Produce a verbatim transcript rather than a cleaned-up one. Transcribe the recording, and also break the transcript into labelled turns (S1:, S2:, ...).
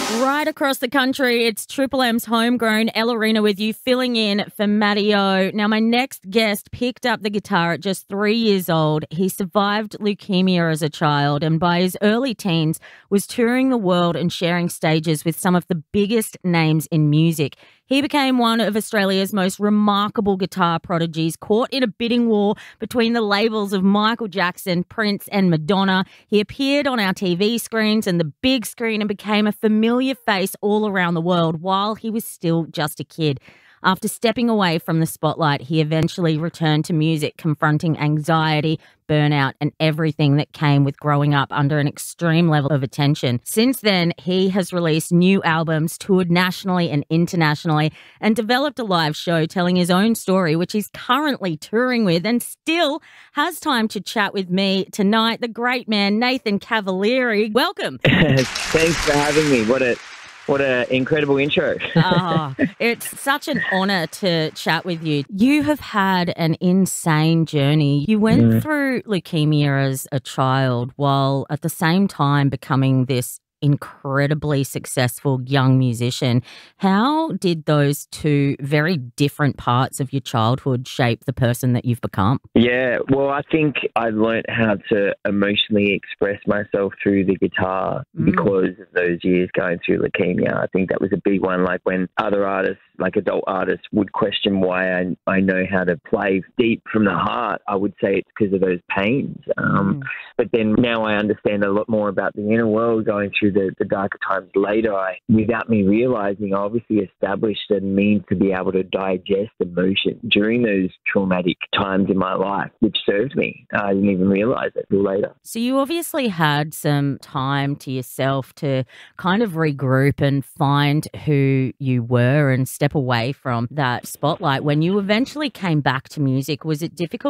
S1: Right across the country, it's Triple M's homegrown Ellerina with you, filling in for Matty O. Now, my next guest picked up the guitar at just three years old. He survived leukemia as a child and by his early teens was touring the world and sharing stages with some of the biggest names in music. He became one of Australia's most remarkable guitar prodigies, caught in a bidding war between the labels of Michael Jackson, Prince and Madonna. He appeared on our T V screens and the big screen and became a familiar face all around the world while he was still just a kid. After stepping away from the spotlight, he eventually returned to music, confronting anxiety, burnout, and everything that came with growing up under an extreme level of attention. Since then, he has released new albums, toured nationally and internationally, and developed a live show telling his own story, which he's currently touring with and still has time to chat with me tonight. The great man, Nathan Cavalieri. Welcome.
S2: Thanks for having me. What a... What an incredible intro.
S1: Oh, it's such an honour to chat with you. You have had an insane journey. You went mm. through leukemia as a child while at the same time becoming this incredibly successful young musician. How did those two very different parts of your childhood shape the person that you've become?
S2: Yeah, well, I think I learned how to emotionally express myself through the guitar mm. because of those years going through leukemia. I think that was a big one. Like when other artists, like adult artists, would question why I, I know how to play deep from the heart, I would say it's because of those pains. Um, mm. But then now I understand a lot more about the inner world going through the, the darker times later. I, without me realizing, I obviously established a means to be able to digest emotion during those traumatic times in my life, which served me. I didn't even realize it until later.
S1: So you obviously had some time to yourself to kind of regroup and find who you were and step away from that spotlight. When you eventually came back to music, was it difficult